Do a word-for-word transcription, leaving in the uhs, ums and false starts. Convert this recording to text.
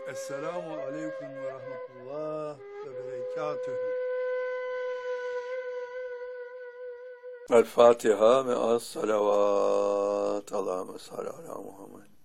Esselamu aleyküm ve rahmetullah ve berekatühü. El Fatiha ve as salavat. Allahümme salli ala Muhammed.